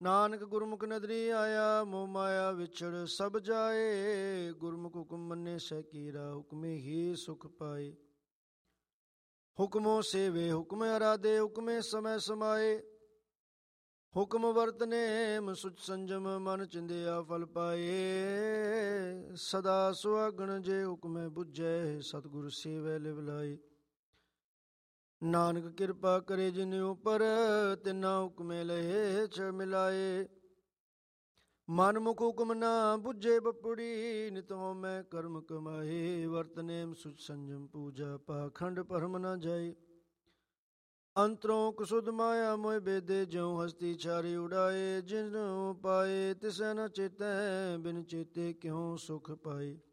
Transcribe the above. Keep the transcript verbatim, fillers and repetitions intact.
ਨਾਨਕ ਗੁਰਮੁਖ ਨਦਰੀ ਆਇਆ, ਮੋਹ ਮਾਇਆ ਵਿਛੜ ਸਭ ਜਾਏ। ਗੁਰਮੁਖ ਹੁਕਮ ਮੰਨੇ ਸਹਿ ਕੀਰਾ, ਹੁਕਮੇ ਹੀ ਸੁਖ ਪਾਏ। ਹੁਕਮੋ ਸੇਵੇ ਹੁਕਮ ਅਰਾਧੇ, ਹੁਕਮੇ ਸਮੈ ਸਮਾਏ। ਹੁਕਮ ਵਰਤਨੇ ਸੁਚ ਸੰਜਮ, ਮਨ ਚਿੰਦਿਆ ਫਲ ਪਾਏ। ਸਦਾ ਸੁਹਾਗਣ ਜੇ ਹੁਕਮੈ ਬੁੱਝੈ, ਸਤਿਗੁਰ ਸੇਵੈ ਲਿਵ ਲਾਏ। ਨਾਨਕ ਕਿਰਪਾ ਕਰੇ ਜਿਨ ਉਪਰ, ਤਿਨਾ ਹੁਕਮੇ ਲਹੇ ਛ ਮਿਲਾਏ। ਮਨ ਮੁਖ ਹੁਕਮ ਨਾ ਬੁੱਝੇ ਬਪੜੀ, ਨਿਤ ਹਉਮੈ ਕਰਮ ਕਮਾਏ। ਵਰਤਨੇ ਸੁਚ ਸੰਜਮ, ਪੂਜਾ ਪਾਖੰਡ ਭਰਮ ਨਾ ਜਾਏ। ਅੰਤਰੋਂ ਕੁਸੁਧ ਮਾਇਆ ਮੋਹਿ ਬੇਦੇ, ਜਿਉ ਹਸਤੀ ਛਾਰੀ ਉਡਾਏ। ਜਿਨੁ ਪਾਏ ਤਿਸੈ ਨ ਚੇਤੈ, ਬਿਨ ਚੇਤੇ ਕਿਉ ਸੁਖ ਪਾਏ।